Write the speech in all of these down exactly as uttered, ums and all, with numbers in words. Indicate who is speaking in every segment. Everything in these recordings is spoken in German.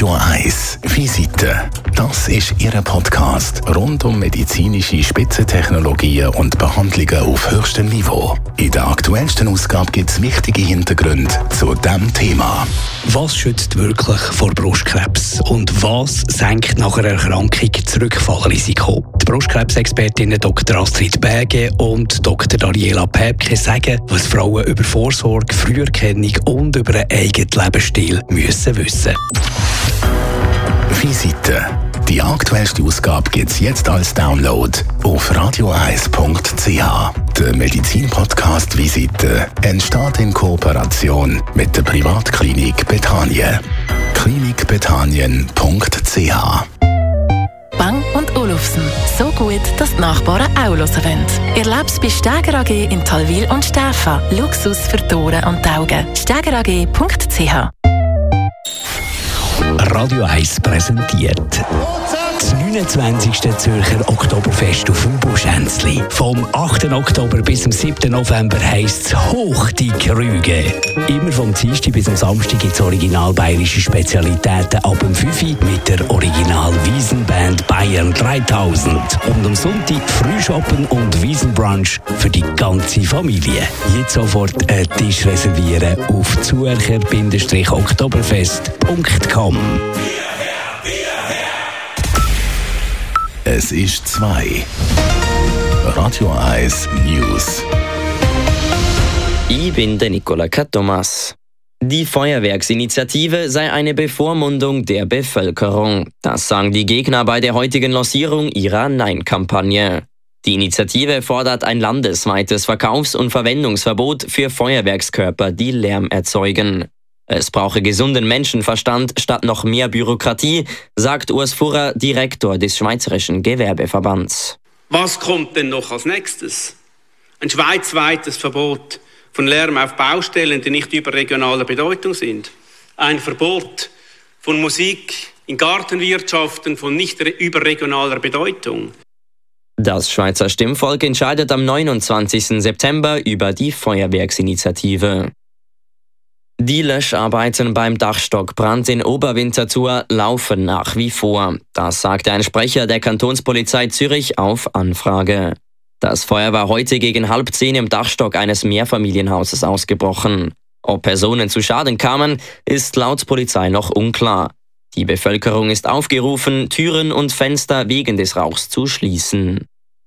Speaker 1: Radio eins Visite. Das ist Ihr Podcast rund um medizinische Spitzentechnologien und Behandlungen auf höchstem Niveau. In der aktuellsten Ausgabe gibt es wichtige Hintergründe zu diesem Thema.
Speaker 2: Was schützt wirklich vor Brustkrebs und was senkt nach einer Erkrankung das Rückfallrisiko? Die Brustkrebsexpertinnen Doktor Astrid Berge und Doktor Daniela Päbke sagen, was Frauen über Vorsorge, Früherkennung und über einen eigenen Lebensstil müssen wissen.
Speaker 1: Visite. Die aktuellste Ausgabe gibt es jetzt als Download auf radio eins punkt c h. Der Medizin-Podcast Visite entsteht in Kooperation mit der Privatklinik Bethanien. klinik bethanien punkt c h.
Speaker 3: Bang und Olufsen. So gut, dass die Nachbarn auch hören wollen. Erleb's bei Steger A G in Talwil und Stäfa. Luxus für die Ohren und die Augen. steger a g punkt c h.
Speaker 2: Radio eins präsentiert das neunundzwanzigste Zürcher Oktoberfest auf dem Buschänzli. Vom achten Oktober bis zum siebten November heisst es «Hoch die Krüge». Immer vom Dienstag bis zum Samstag gibt es original bayerische Spezialitäten ab dem fünf Uhr mit der Original-Wiesenband Bayern dreitausend. Und am Sonntag Frühschoppen und Wiesenbrunch für die ganze Familie. Jetzt sofort einen Tisch reservieren auf zürcher oktoberfest punkt com.
Speaker 1: Es ist zwei. Radio eins News.
Speaker 4: Ich bin der Nicola Thomas. Die Feuerwerksinitiative sei eine Bevormundung der Bevölkerung. Das sagen die Gegner bei der heutigen Lancierung ihrer Nein-Kampagne. Die Initiative fordert ein landesweites Verkaufs- und Verwendungsverbot für Feuerwerkskörper, die Lärm erzeugen. Es brauche gesunden Menschenverstand statt noch mehr Bürokratie, sagt Urs Furrer, Direktor des Schweizerischen Gewerbeverbands.
Speaker 5: Was kommt denn noch als nächstes? Ein schweizweites Verbot von Lärm auf Baustellen, die nicht überregionaler Bedeutung sind. Ein Verbot von Musik in Gartenwirtschaften von nicht überregionaler Bedeutung.
Speaker 4: Das Schweizer Stimmvolk entscheidet am neunundzwanzigsten September über die Feuerwerksinitiative. Die Löscharbeiten beim Dachstockbrand in Oberwinterthur laufen nach wie vor. Das sagte ein Sprecher der Kantonspolizei Zürich auf Anfrage. Das Feuer war heute gegen halb zehn im Dachstock eines Mehrfamilienhauses ausgebrochen. Ob Personen zu Schaden kamen, ist laut Polizei noch unklar. Die Bevölkerung ist aufgerufen, Türen und Fenster wegen des Rauchs zu schließen.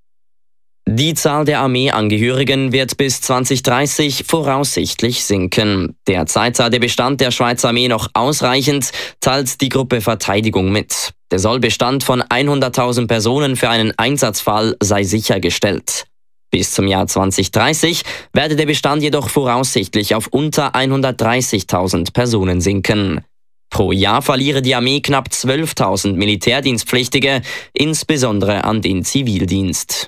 Speaker 4: Die Zahl der Armeeangehörigen wird bis zwanzig dreißig voraussichtlich sinken. Derzeit sei der Bestand der Schweizer Armee noch ausreichend, teilt die Gruppe Verteidigung mit. Der Sollbestand von hunderttausend Personen für einen Einsatzfall sei sichergestellt. Bis zum Jahr zwanzig dreißig werde der Bestand jedoch voraussichtlich auf unter hundertdreißigtausend Personen sinken. Pro Jahr verliere die Armee knapp zwölftausend Militärdienstpflichtige, insbesondere an den Zivildienst.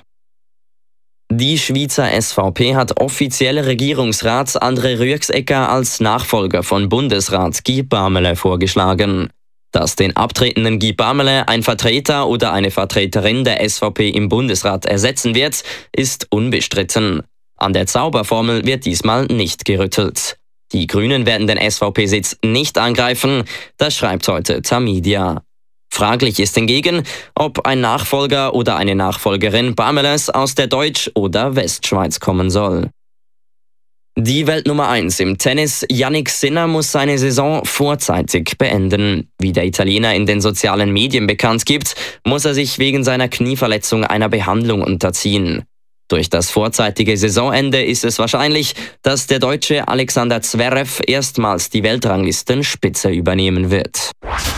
Speaker 4: Die Schweizer S V P hat offizielle Regierungsrat André Rüegsegger als Nachfolger von Bundesrat Guy Parmelin vorgeschlagen. Dass den abtretenden Guy Parmelin ein Vertreter oder eine Vertreterin der S V P im Bundesrat ersetzen wird, ist unbestritten. An der Zauberformel wird diesmal nicht gerüttelt. Die Grünen werden den S V P-Sitz nicht angreifen, das schreibt heute Tamedia. Fraglich ist hingegen, ob ein Nachfolger oder eine Nachfolgerin Parmelins aus der Deutsch- oder Westschweiz kommen soll. Die Weltnummer eins im Tennis, Jannik Sinner, muss seine Saison vorzeitig beenden. Wie der Italiener in den sozialen Medien bekannt gibt, muss er sich wegen seiner Knieverletzung einer Behandlung unterziehen. Durch das vorzeitige Saisonende ist es wahrscheinlich, dass der Deutsche Alexander Zverev erstmals die Weltranglistenspitze übernehmen wird.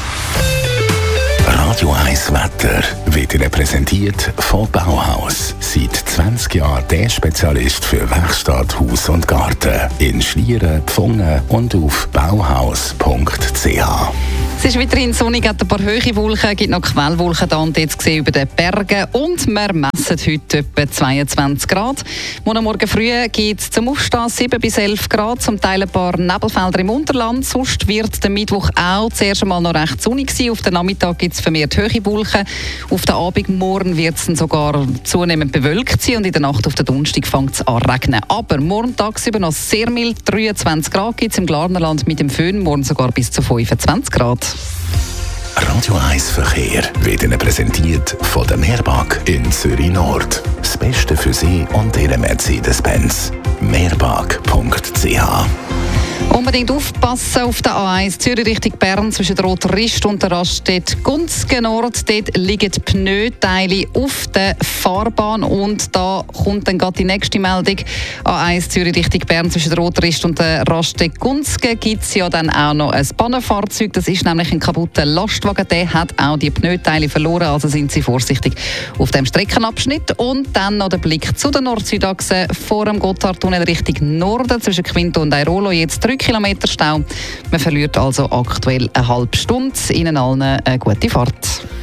Speaker 1: Radio eins Wetter wird Ihnen präsentiert von Bauhaus. Seit zwanzig Jahren der Spezialist für Werkstatt, Haus und Garten. In Schlieren, Pfungen und auf bauhaus punkt c h.
Speaker 6: Es ist weiterhin sonnig, hat ein paar hohe Wolken, gibt noch Quellwolken da und jetzt gesehen über den Bergen und wir messen heute etwa zweiundzwanzig Grad. Morgen Morgen früh gibt es zum Aufstehen sieben bis elf Grad, zum Teil ein paar Nebelfelder im Unterland. Sonst wird der Mittwoch auch zuerst einmal noch recht sonnig sein. Auf den Nachmittag gibt es vermehrt hohe Wolken. Auf den Abend morgen wird es sogar zunehmend bewölkt sein und in der Nacht auf den Donnerstag fängt es an zu regnen. Aber morgen tagsüber noch sehr mild, dreiundzwanzig Grad gibt es im Glarnerland mit dem Föhn, morgen sogar bis zu fünfundzwanzig Grad.
Speaker 1: Radio eins Verkehr wird Ihnen präsentiert von der Meerbag in Zürich Nord. Das Beste für Sie und Ihre Mercedes-Benz. meerbag punkt c h.
Speaker 6: Unbedingt aufpassen auf der A eins Zürich Richtung Bern zwischen der Rotrist und der Raststätte Gunzgen Nord. Dort liegen Pneuteile auf der Fahrbahn und da kommt dann gerade die nächste Meldung. A eins Zürich Richtung Bern zwischen der Rotrist und der Raststätte Gunzgen gibt es ja dann auch noch ein Pannenfahrzeug. Das ist nämlich ein kaputter Lastwagen. Der hat auch die Pneuteile verloren, also sind Sie vorsichtig auf dem Streckenabschnitt. Und dann noch der Blick zu der Nord-Süd-Achse vor dem Gotthardtunnel Richtung Norden zwischen Quinto und Airolo. Jetzt drei Kilometer Stau. Man verliert also aktuell eine halbe Stunde. Ihnen allen eine gute Fahrt.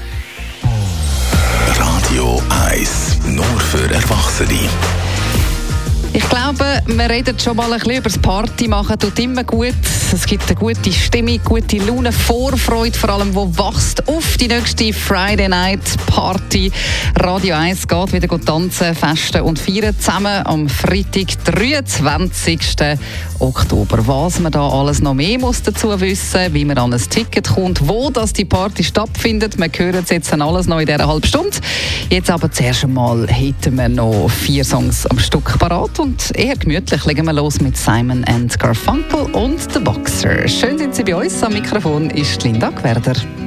Speaker 1: Radio eins, nur für Erwachsene.
Speaker 6: Ich glaube, wir reden schon mal ein bisschen über das Party machen. Tut immer gut. Es gibt eine gute Stimmung, gute Laune, Vorfreude vor allem, die wächst auf die nächste Friday Night Party. Radio eins geht wieder tanzen, festen und feiern zusammen am Freitag, dreiundzwanzigsten Oktober. Was man da alles noch mehr muss dazu wissen, wie man an ein Ticket kommt, wo das die Party stattfindet. Wir hören es jetzt alles noch in dieser halben Stunde. Jetzt aber zuerst einmal hätten wir noch vier Songs am Stück parat. Und eher gemütlich legen wir los mit Simon and Garfunkel und The Boxer. Schön sind Sie bei uns. Am Mikrofon ist Linda Gwerder.